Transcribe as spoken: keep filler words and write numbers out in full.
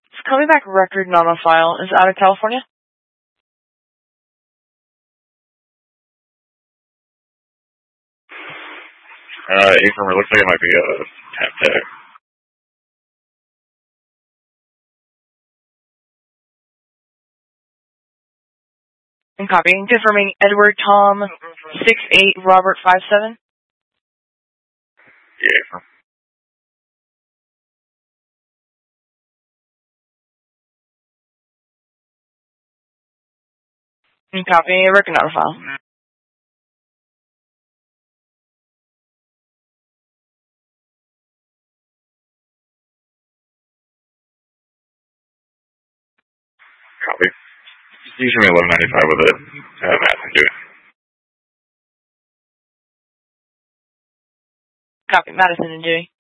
It's coming back record not on file. Is it out of California? Uh, Affirm, it looks like it might be a tap tech. And copying. Confirming Edward Tom six eight Robert five seven. Yeah, Affirm. And copying a record not on file. Copy. You should be eleven ninety-five with it. Uh, Madison, do it. Copy. Madison and Dewey.